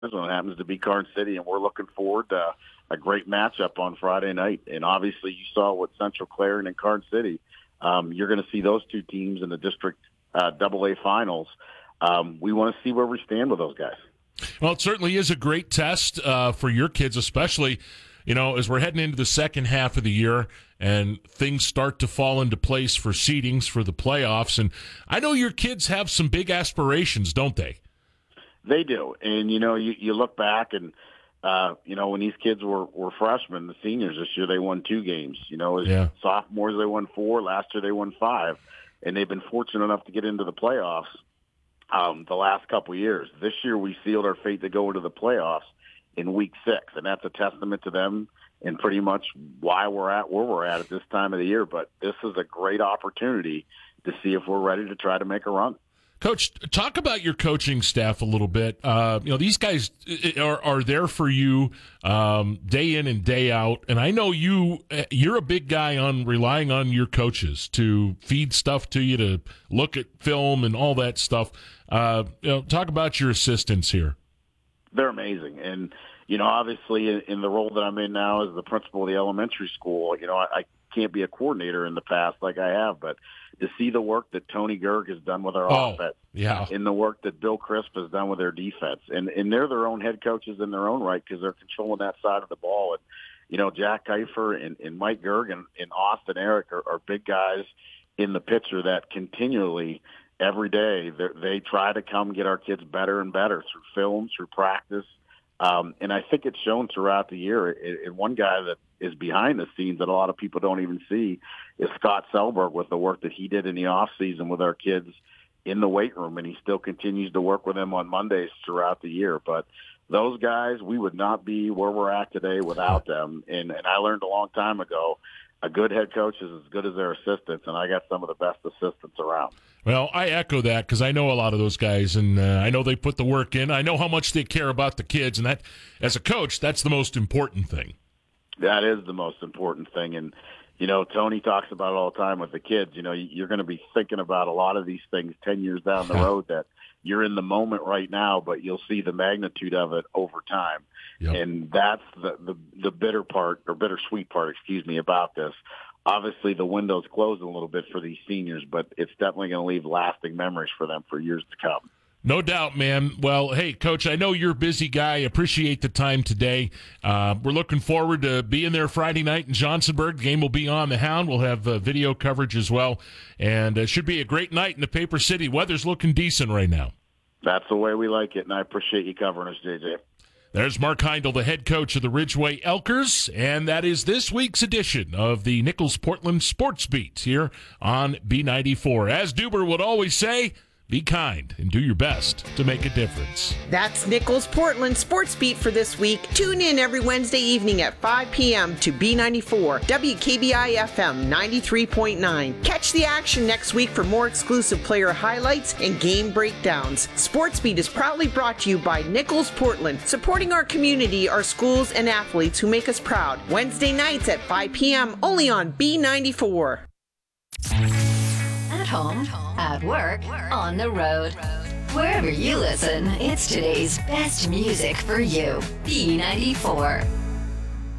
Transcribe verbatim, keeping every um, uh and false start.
one happens to be Karn City, and we're looking forward to a great matchup on Friday night. And obviously you saw what Central Clarion and Karn City, um, you're going to see those two teams in the district uh, double A finals. Um, we want to see where we stand with those guys. Well, it certainly is a great test uh, for your kids, especially, you know, as we're heading into the second half of the year and things start to fall into place for seedings for the playoffs. And I know your kids have some big aspirations, don't they? They do. And, you know, you, you look back and, uh, you know, when these kids were, were freshmen, the seniors this year, they won two games. You know, as yeah. sophomores, they won four. Last year, they won five. And they've been fortunate enough to get into the playoffs um, the last couple of years. This year, we sealed our fate to go into the playoffs in week six. And that's a testament to them and pretty much why we're at where we're at at this time of the year. But this is a great opportunity to see if we're ready to try to make a run. Coach, talk about your coaching staff a little bit. Uh, you know, these guys are, are there for you um, day in and day out. And I know you, you're a big guy on relying on your coaches to feed stuff to you, to look at film and all that stuff. Uh, you know, talk about your assistants here. They're amazing. And, you know, obviously in, in the role that I'm in now as the principal of the elementary school, you know, I, I can't be a coordinator in the past like I have, but to see the work that Tony Gerg has done with our oh, offense, yeah, and the work that Bill Crisp has done with their defense, and and they're their own head coaches in their own right because they're controlling that side of the ball. And you know, Jack Keifer and, and Mike Gerg and, and Austin Eric are, are big guys in the picture that continually every day they try to come get our kids better and better through film, through practice. Um, and I think it's shown throughout the year. And one guy that is behind the scenes that a lot of people don't even see is Scott Selberg with the work that he did in the off season with our kids in the weight room. And he still continues to work with them on Mondays throughout the year. But those guys, we would not be where we're at today without them. And, and I learned a long time ago, a good head coach is as good as their assistants. And I got some of the best assistants around. Well, I echo that because I know a lot of those guys, and uh, I know they put the work in. I know how much they care about the kids, and that, as a coach, that's the most important thing. That is the most important thing. And, you know, Tony talks about it all the time with the kids. You know, you're going to be thinking about a lot of these things ten years down the road that you're in the moment right now, but you'll see the magnitude of it over time. Yep. And that's the, the, the bitter part, or bittersweet part, excuse me, about this. Obviously, the window's closed a little bit for these seniors, but it's definitely going to leave lasting memories for them for years to come. No doubt, man. Well, hey, Coach, I know you're a busy guy. Appreciate the time today. Uh, we're looking forward to being there Friday night in Johnsonburg. The game will be on the Hound. We'll have uh, video coverage as well. And it should be a great night in the Paper City. Weather's looking decent right now. That's the way we like it, and I appreciate you covering us, J J. There's Mark Heindel, the head coach of the Ridgeway Elkers, and that is this week's edition of the Nichols Portland Sports Beat here on B ninety-four. As Duber would always say, be kind and do your best to make a difference. That's Nichols Portland Sports Beat for this week. Tune in every Wednesday evening at five p.m. to B ninety-four, W K B I F M ninety-three point nine. Catch the action next week for more exclusive player highlights and game breakdowns. Sports Beat is proudly brought to you by Nichols Portland, supporting our community, our schools, and athletes who make us proud. Wednesday nights at five p.m. only on B ninety-four. At home, at work, on the road. Wherever you listen, it's today's best music for you. B ninety-four.